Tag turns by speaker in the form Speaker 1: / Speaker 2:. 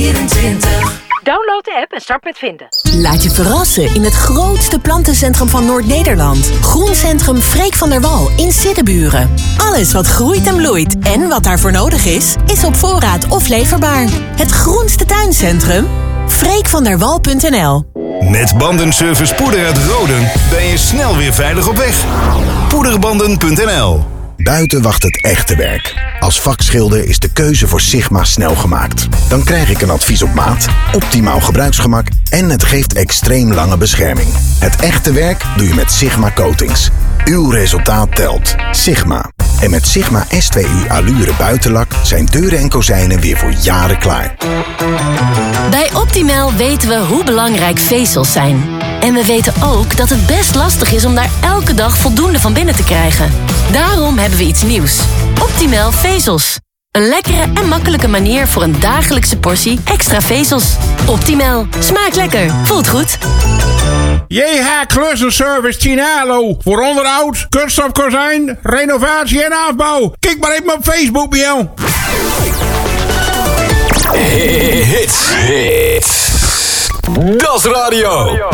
Speaker 1: Download de app en start met vinden.
Speaker 2: Laat je verrassen in het grootste plantencentrum van Noord-Nederland. Groencentrum Freek van der Wal in Siddeburen. Alles wat groeit en bloeit en wat daarvoor nodig is op voorraad of leverbaar. Het groenste tuincentrum? freekvanderwal.nl.
Speaker 3: Met Bandenservice Poeder uit Roden ben je snel weer veilig op weg. Poederbanden.nl.
Speaker 4: Buiten wacht het echte werk. Als vakschilder is de keuze voor Sigma snel gemaakt. Dan krijg ik een advies op maat, optimaal gebruiksgemak en het geeft extreem lange bescherming. Het echte werk doe je met Sigma Coatings. Uw resultaat telt. Sigma. En met Sigma S2U Allure buitenlak zijn deuren en kozijnen weer voor jaren klaar.
Speaker 5: Bij Optimal weten we hoe belangrijk vezels zijn. En we weten ook dat het best lastig is om daar elke dag voldoende van binnen te krijgen. Daarom hebben we iets nieuws. Optimal vezels. Een lekkere en makkelijke manier voor een dagelijkse portie extra vezels. Optimal. Smaakt lekker. Voelt goed.
Speaker 6: JH Klussenservice Tinalo. Voor onderhoud, kunststof kozijn, renovatie en afbouw. Kijk maar even op Facebook bij jou.
Speaker 7: Hits. Das Radio.